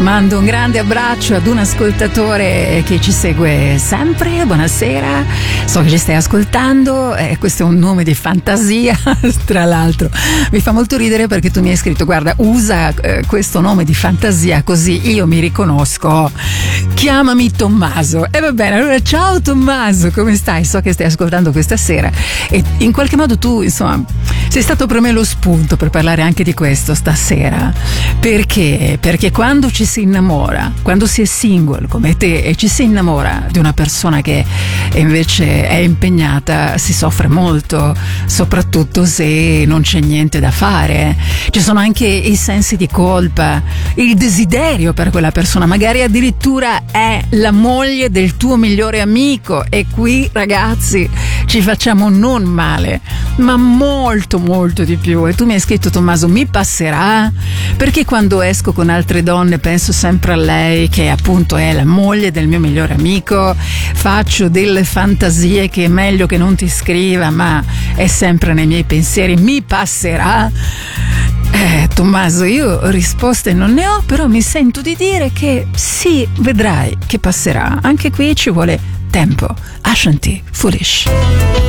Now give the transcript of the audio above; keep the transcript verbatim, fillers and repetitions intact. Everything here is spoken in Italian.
Mando un grande abbraccio ad un ascoltatore che ci segue sempre. Buonasera, so che ci stai ascoltando, eh, questo è un nome di fantasia. Tra l'altro mi fa molto ridere perché tu mi hai scritto: guarda, usa eh, questo nome di fantasia così io mi riconosco, chiamami Tommaso. E va bene, allora ciao Tommaso, come stai? So che stai ascoltando questa sera e in qualche modo tu, insomma, sei stato per me lo spunto per parlare anche di questo stasera. Perché? Perché quando ci si innamora, quando si è single come te e ci si innamora di una persona che invece è impegnata, si soffre molto, soprattutto se non c'è niente da fare. Ci sono anche i sensi di colpa, il desiderio per quella persona, magari addirittura è la moglie del tuo migliore amico, e qui ragazzi ci facciamo non male, ma molto molto di più. E tu mi hai scritto: Tommaso, mi passerà? Perché quando esco con altre donne penso sempre a lei, che appunto è la moglie del mio migliore amico, faccio delle fantasie che è meglio che non ti scriva, ma è sempre nei miei pensieri. Mi passerà? Eh, Tommaso, io risposte non ne ho, però mi sento di dire che sì, vedrai che passerà. Anche qui ci vuole tempo. Ashanti, Foolish.